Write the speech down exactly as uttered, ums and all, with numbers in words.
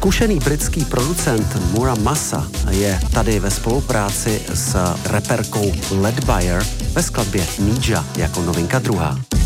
Zkušený britský producent Mura Massa je tady ve spolupráci s reperkou Leadbyer ve skladbě Nija jako novinka druhá.